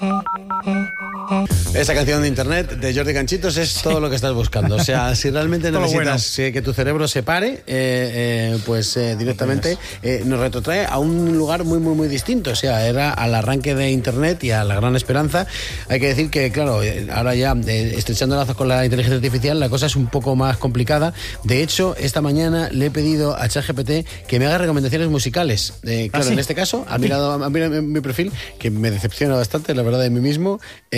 Esa canción de internet de Jordi Canchitos es todo lo que estás buscando. O sea, si realmente necesitas que tu cerebro se pare, pues directamente nos retrotrae a un lugar muy, muy, muy distinto. O sea, era al arranque de internet y a la gran esperanza. Hay que decir que, claro, ahora ya estrechando lazos con la inteligencia artificial, la cosa es un poco más complicada. De hecho, esta mañana le he pedido a ChatGPT que me haga recomendaciones musicales. Claro, ¿sí? En este caso, ha mirado mi perfil, que me decepciona bastante, la verdad, de mí mismo,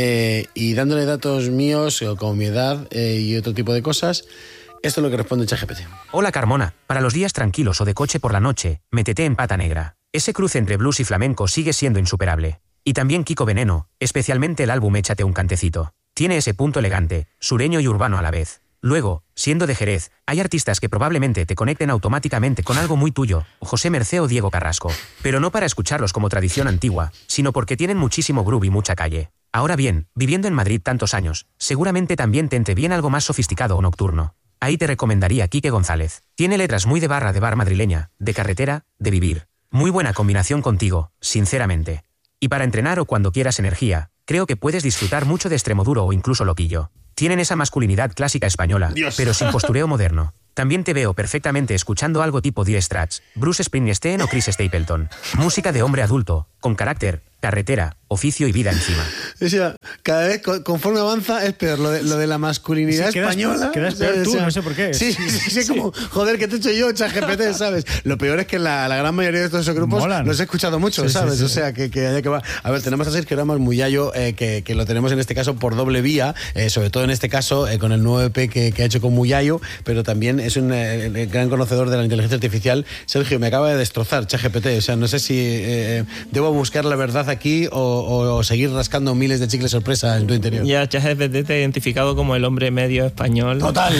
y dándole datos míos, como mi edad y otro tipo de cosas. Esto es lo que responde ChatGPT. Hola Carmona, para los días tranquilos o de coche por la noche, métete en Pata Negra. Ese cruce entre blues y flamenco sigue siendo insuperable. Y también Kiko Veneno, especialmente el álbum Échate un cantecito. Tiene ese punto elegante, sureño y urbano a la vez. Luego, siendo de Jerez, hay artistas que probablemente te conecten automáticamente con algo muy tuyo, José Mercé o Diego Carrasco. Pero no para escucharlos como tradición antigua, sino porque tienen muchísimo groove y mucha calle. Ahora bien, viviendo en Madrid tantos años, seguramente también te entre bien algo más sofisticado o nocturno. Ahí te recomendaría Quique González. Tiene letras muy de bar madrileña, de carretera, de vivir. Muy buena combinación contigo, sinceramente. Y para entrenar o cuando quieras energía, creo que puedes disfrutar mucho de Extremoduro o incluso Loquillo. Tienen esa masculinidad clásica española, Dios, pero sin postureo moderno. También te veo perfectamente escuchando algo tipo Dire Straits, Bruce Springsteen o Chris Stapleton. Música de hombre adulto, con carácter, carretera, oficio y vida encima. O sea, cada vez conforme avanza es peor lo de la masculinidad española. Quedas peor tú, no sé por qué. Sí, como, joder, ¿qué te he hecho yo, ChatGPT, sabes? Lo peor es que la gran mayoría de estos grupos molan. Los he escuchado mucho, ¿sabes? Sí. O sea, que allá que va. A ver, tenemos a Sergio Ramos Muyayo, que lo tenemos en este caso por doble vía, sobre todo en este caso con el nuevo EP que ha hecho con Muyayo, pero también es un gran conocedor de la inteligencia artificial. Sergio, me acaba de destrozar ChatGPT, o sea, no sé si debo buscar la verdad aquí o seguir rascando miles de chicles sorpresa en tu interior. Ya ChatGPT te ha identificado como el hombre medio español. ¡Total!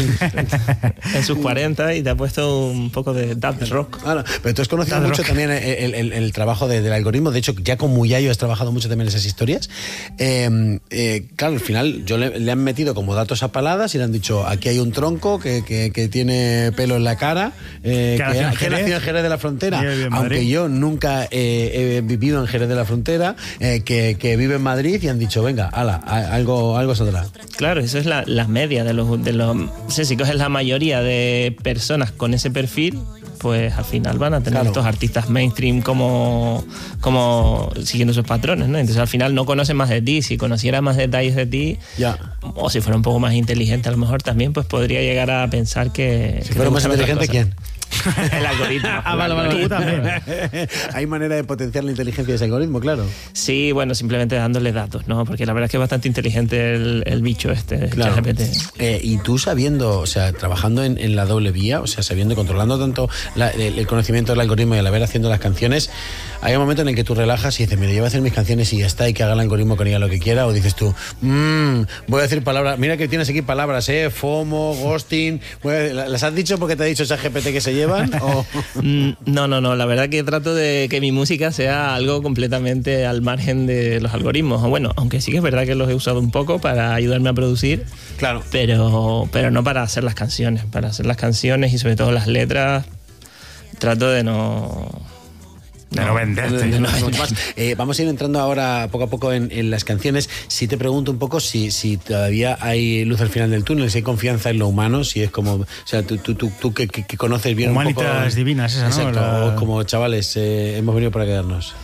En sus 40 y te ha puesto un poco de dub rock. Claro, pero tú has conocido mucho también el trabajo del algoritmo. De hecho, ya con Muyayo has trabajado mucho también esas historias. Claro, al final le han metido como datos a paladas y le han dicho, aquí hay un tronco que tiene pelo en la cara, que nació en Jerez de la Frontera, aunque yo nunca he vivido en Jerez de la Frontera, que vive en Madrid, y han dicho, venga, algo saldrá. Claro, eso es la media de los no sé, si coges la mayoría de personas con ese perfil, pues al final van a tener estos artistas mainstream como siguiendo esos patrones, ¿no? Entonces al final no conocen más de ti. Si conociera más detalles de ti, o si fuera un poco más inteligente a lo mejor también, pues podría llegar a pensar que... Si fuera más inteligente, ¿quién? El algoritmo. Vale, también. Hay manera de potenciar la inteligencia de ese algoritmo, claro. Sí, bueno, simplemente dándole datos, ¿no? Porque la verdad es que es bastante inteligente el bicho este, claro. ChatGPT. Y tú sabiendo, o sea, trabajando en la doble vía, o sea, sabiendo, controlando tanto el conocimiento del algoritmo y a la vez haciendo las canciones, hay un momento en el que tú relajas y dices, mira, yo voy a hacer mis canciones y ya está, y que haga el algoritmo con ella lo que quiera, o dices tú, voy a decir palabras, mira que tienes aquí palabras, FOMO, ghosting, ¿las has dicho porque te ha dicho ChatGPT que se llevan? ¿O? No, la verdad que trato de que mi música sea algo completamente al margen de los algoritmos. O bueno, aunque sí que es verdad que los he usado un poco para ayudarme a producir, claro, pero no para hacer las canciones. Para hacer las canciones y sobre todo las letras trato de no venderte. Vamos a ir entrando ahora poco a poco en las canciones. Si te pregunto un poco si todavía hay luz al final del túnel, si hay confianza en lo humano, si es como, o sea, tú que conoces bien Humanitas un poco... divinas, esa, exacto, ¿no? Como chavales, hemos venido para quedarnos.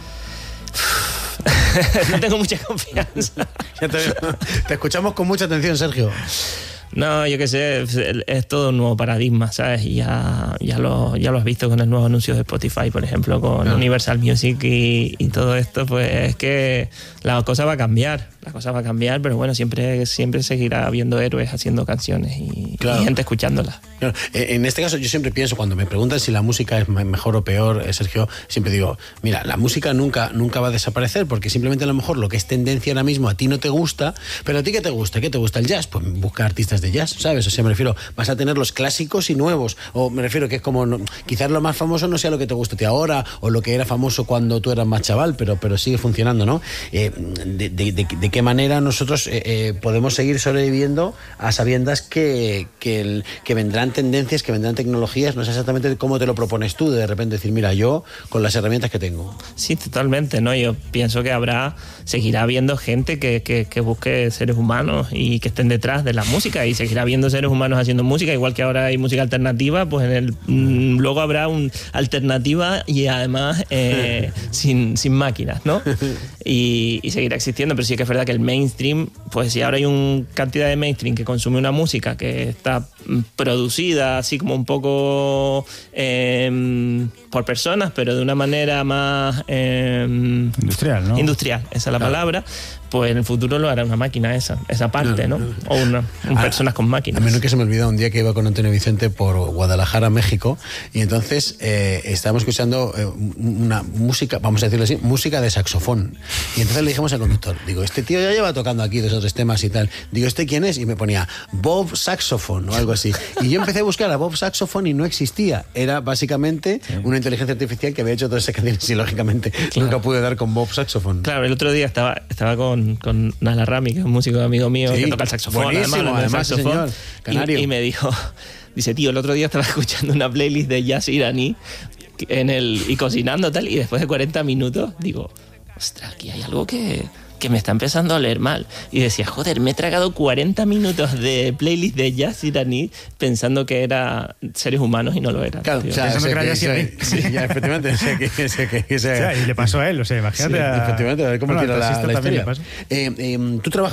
No tengo mucha confianza. Te escuchamos con mucha atención, Sergio. No, yo qué sé, es todo un nuevo paradigma, ¿sabes? Y ya lo has visto con el nuevo anuncio de Spotify, por ejemplo, con Universal Music y todo esto, pues es que la cosa va a cambiar, pero bueno, siempre seguirá habiendo héroes haciendo canciones y gente escuchándolas. Claro. En este caso yo siempre pienso, cuando me preguntan si la música es mejor o peor, Sergio, siempre digo, mira, la música nunca va a desaparecer, porque simplemente a lo mejor lo que es tendencia ahora mismo a ti no te gusta, pero a ti ¿qué te gusta? ¿Qué te gusta el jazz? Pues busca artistas máquinas de jazz, ¿sabes? O sea, me refiero, vas a tener los clásicos y nuevos, o me refiero que es como, quizás lo más famoso no sea lo que te gusta a ti ahora, o lo que era famoso cuando tú eras más chaval, pero sigue funcionando, ¿no? ¿De qué manera nosotros podemos seguir sobreviviendo a sabiendas que vendrán tendencias, que vendrán tecnologías? No sé exactamente cómo te lo propones tú, de repente decir, mira, yo con las herramientas que tengo. Sí, totalmente, ¿no? Yo pienso que seguirá habiendo gente que busque seres humanos y que estén detrás de la música, y seguirá habiendo seres humanos haciendo música, igual que ahora hay música alternativa, pues luego habrá una alternativa y además sin máquinas, ¿no? Y seguirá existiendo, pero sí que es verdad que el mainstream, pues si ahora hay una cantidad de mainstream que consume una música que está producida así como un poco por personas, pero de una manera más industrial, ¿no? Industrial, esa es la palabra. Pues en el futuro lo hará una máquina esa parte, ¿no? O personas con máquinas. A mí no que se me olvida un día que iba con Antonio Vicente por Guadalajara, México, y entonces estábamos escuchando una música, vamos a decirlo así, música de saxofón. Y entonces le dijimos al conductor, digo, este tío ya lleva tocando aquí 2 o 3 temas y tal. Digo, ¿este quién es? Y me ponía Bob Saxophone o algo así. Y yo empecé a buscar a Bob Saxophone y no existía. Era básicamente una inteligencia artificial que había hecho todas esas canciones y lógicamente nunca pude dar con Bob Saxophone. Claro, el otro día estaba con Nala Rami, que es un músico amigo mío, que toca el saxofón, además señor, canario. Y me dijo, dice, tío, el otro día estaba escuchando una playlist de jazz iraní y cocinando tal, y después de 40 minutos digo, ostras, aquí hay algo que me está empezando a oler mal. Y decía, joder, me he tragado 40 minutos de playlist de jazz iraní pensando que eran seres humanos y no lo eran. Claro, pensando que era jazz iraní. Sí, ya, efectivamente. Y le pasó a él, o sea, imagínate. Sí, efectivamente, a ver cómo tira la historia. ¿Tú trabajas